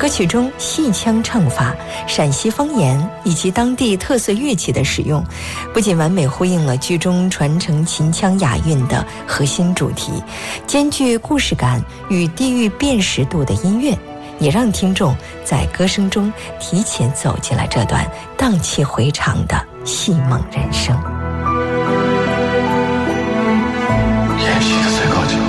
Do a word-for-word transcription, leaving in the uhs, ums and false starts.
歌曲中戏腔唱法、陕西方言以及当地特色乐器的使用，不仅完美呼应了剧中传承秦腔雅韵的核心主题，兼具故事感与地域辨识度的音乐，也让听众在歌声中提前走进了这段荡气回肠的戏梦人生。